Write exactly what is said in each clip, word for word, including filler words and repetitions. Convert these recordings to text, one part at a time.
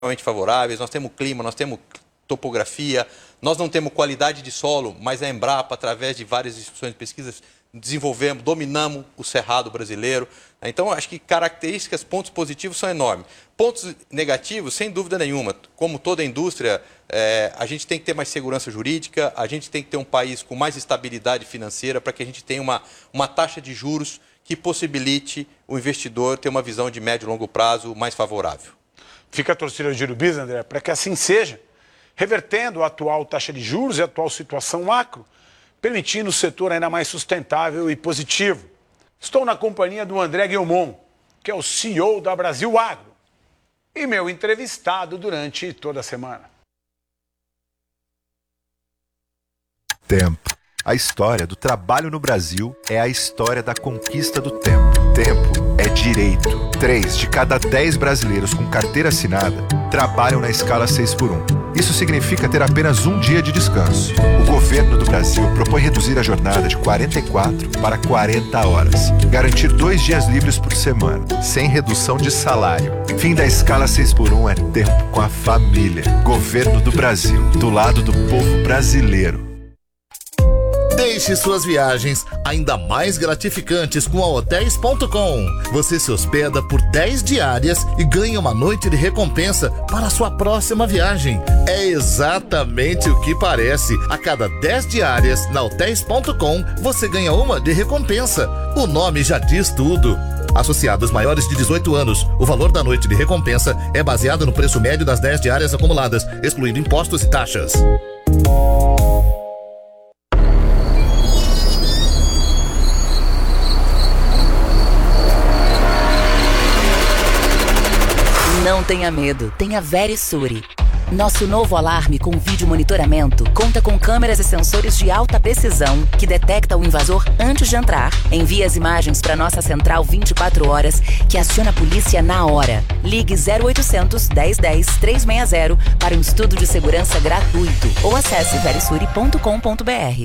favoráveis, nós temos clima, nós temos topografia, nós não temos qualidade de solo, mas a Embrapa, através de várias instituições de pesquisa, desenvolvemos, dominamos o cerrado brasileiro. Então, acho que características, pontos positivos são enormes. Pontos negativos, sem dúvida nenhuma. Como toda indústria, é, a gente tem que ter mais segurança jurídica, a gente tem que ter um país com mais estabilidade financeira para que a gente tenha uma, uma taxa de juros que possibilite o investidor ter uma visão de médio e longo prazo mais favorável. Fica a torcida de Girubis, André, para que assim seja, revertendo a atual taxa de juros e a atual situação macro, permitindo o setor ainda mais sustentável e positivo. Estou na companhia do André Guilmon, que é o C E O da Brasil Agro, e meu entrevistado durante toda a semana. Tempo. A história do trabalho no Brasil é a história da conquista do tempo. Tempo é direito. Três de cada dez brasileiros com carteira assinada trabalham na escala seis por um. Isso significa ter apenas um dia de descanso. O governo do Brasil propõe reduzir a jornada de quarenta e quatro para quarenta horas. Garantir dois dias livres por semana, sem redução de salário. Fim da escala seis por um é tempo com a família. Governo do Brasil, do lado do povo brasileiro. Deixe suas viagens ainda mais gratificantes com a hotéis ponto com. Você se hospeda por dez diárias e ganha uma noite de recompensa para a sua próxima viagem. É exatamente o que parece. A cada dez diárias na hotéis ponto com, você ganha uma de recompensa. O nome já diz tudo. Associados maiores de dezoito anos, o valor da noite de recompensa é baseado no preço médio das dez diárias acumuladas, excluindo impostos e taxas. Não tenha medo, tenha Verisure. Nosso novo alarme com vídeo monitoramento conta com câmeras e sensores de alta precisão que detecta o invasor antes de entrar. Envia as imagens para nossa central vinte e quatro horas, que aciona a polícia na hora. Ligue zero oitocentos, dez dez, trezentos e sessenta para um estudo de segurança gratuito ou acesse verisure ponto com ponto br.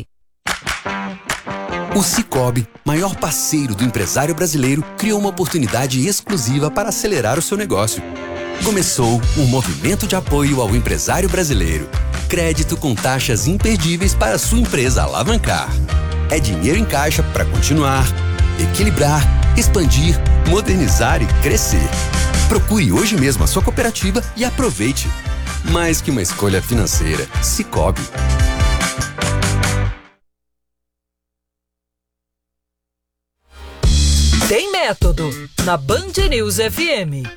O Sicoob, maior parceiro do empresário brasileiro, criou uma oportunidade exclusiva para acelerar o seu negócio. Começou um movimento de apoio ao empresário brasileiro. Crédito com taxas imperdíveis para sua empresa alavancar. É dinheiro em caixa para continuar, equilibrar, expandir, modernizar e crescer. Procure hoje mesmo a sua cooperativa e aproveite. Mais que uma escolha financeira, Sicoob. Tem método na Band News F M.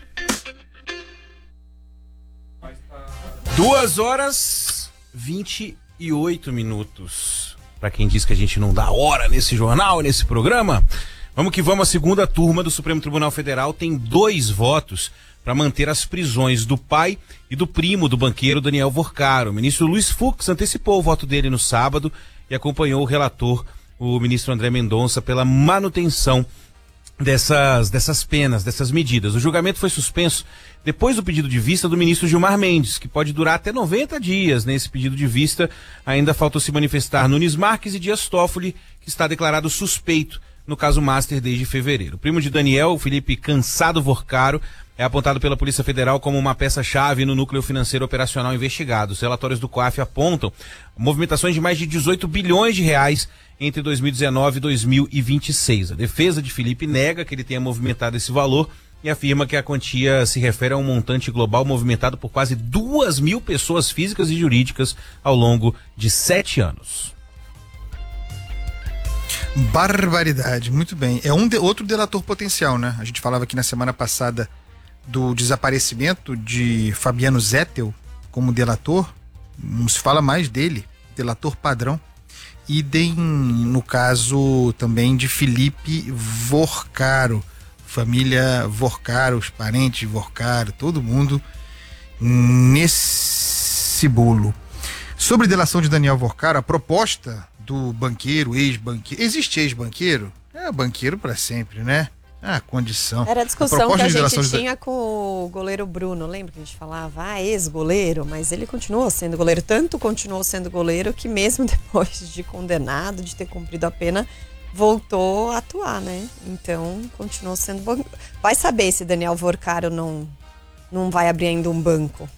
Duas horas vinte e oito minutos. Para quem diz que a gente não dá hora nesse jornal, nesse programa, vamos que vamos. A segunda turma do Supremo Tribunal Federal tem dois votos para manter as prisões do pai e do primo do banqueiro Daniel Vorcaro. O ministro Luiz Fux antecipou o voto dele no sábado e acompanhou o relator, o ministro André Mendonça, pela manutenção dessas, dessas penas, dessas medidas. O julgamento foi suspenso depois do pedido de vista do ministro Gilmar Mendes, que pode durar até noventa dias. Nesse pedido de vista, ainda faltam se manifestar Nunes Marques e Dias Toffoli, que está declarado suspeito no caso Master desde fevereiro. O primo de Daniel, o Felipe Cansado Vorcaro, é apontado pela Polícia Federal como uma peça-chave no núcleo financeiro operacional investigado. Os relatórios do COAF apontam movimentações de mais de dezoito bilhões de reais entre dois mil e dezenove e dois mil e vinte e seis. A defesa de Felipe nega que ele tenha movimentado esse valor e afirma que a quantia se refere a um montante global movimentado por quase duas mil pessoas físicas e jurídicas ao longo de sete anos. Barbaridade, muito bem. É um de, outro delator potencial, né? A gente falava aqui na semana passada do desaparecimento de Fabiano Zettel como delator. Não se fala mais dele, delator padrão. Idem no caso também de Felipe Vorcaro, família Vorcaro, os parentes Vorcaro, todo mundo nesse bolo. Sobre delação de Daniel Vorcaro, a proposta do banqueiro, ex-banqueiro, existe ex-banqueiro? É banqueiro para sempre, né? Ah, condição. Era a discussão a que a gente de... tinha com o goleiro Bruno, lembra que a gente falava, ah, ex-goleiro, mas ele continuou sendo goleiro, tanto continuou sendo goleiro que mesmo depois de condenado, de ter cumprido a pena, voltou a atuar, né? Então, continuou sendo bom. Vai saber se Daniel Vorcaro não não vai abrir ainda um banco?